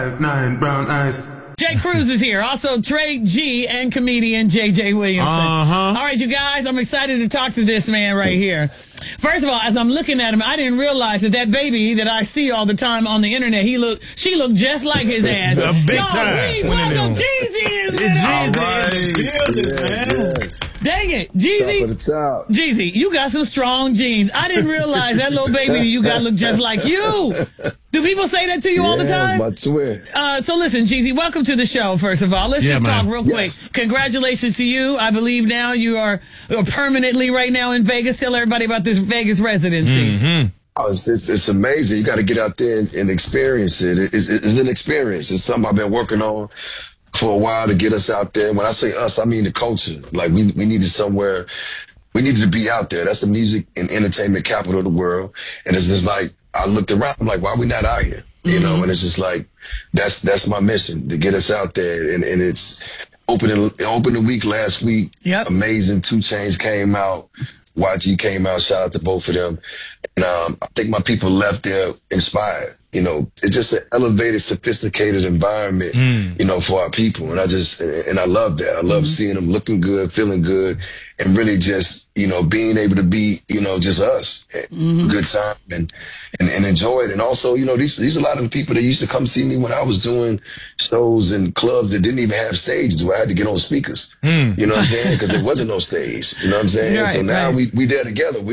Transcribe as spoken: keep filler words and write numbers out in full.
Nine brown eyes. Jay Cruz is here. Also, Trey G and comedian J J Williamson. Uh-huh. All right, you guys, I'm excited to talk to this man right here. First of all, as I'm looking at him, I didn't realize that that baby that I see all the time on the internet, he look, she looked just like his ass. A big Yo, time. please welcome Jeezy is with us. All right. Yes. Dang it, Top of Jeezy. the top. Jeezy, you got some strong genes. I didn't realize that little baby that you got looked just like you. Do people say that to you all the Yeah, time? my twin. Uh, so listen, Jeezy, welcome to the show, first of all. Let's Yeah, just man. talk real quick. Congratulations to you. I believe now you are are permanently right now in Vegas. Tell everybody about this Vegas residency. Mm-hmm. Oh, it's, it's, it's amazing. You got to get out there and, and experience it. It's, it's an experience. It's something I've been working on for a while to get us out there. When I say us, I mean the culture. Like we we needed somewhere, we needed to be out there. That's the music and entertainment capital of the world. And it's just like, I looked around, I'm like, why are we not out here? You Mm-hmm. know, and it's just like, that's that's my mission, to get us out there. And, and it's opening, opened the week last week. Yep. Amazing. Two Chainz came out. Y G came out. Shout out to both of them. And um, I think my people left there inspired. You know, it's just an elevated, sophisticated environment, Mm. you know, for our people. And I just, and I love that. I love seeing them looking good, feeling good, and really just, you know, being able to be, you know, just us. Good time and, and, and enjoy it. And also, you know, these, these are a lot of the people that used to come see me when I was doing shows in clubs that didn't even have stages where I had to get on speakers. Mm. You know what I'm saying? Because there wasn't no stage. You know what I'm saying? Right, so now right. we, we there together. We